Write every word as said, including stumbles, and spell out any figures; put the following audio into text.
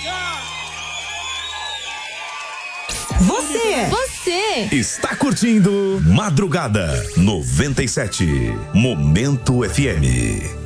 Você, você está curtindo Madrugada noventa e sete, Momento F M.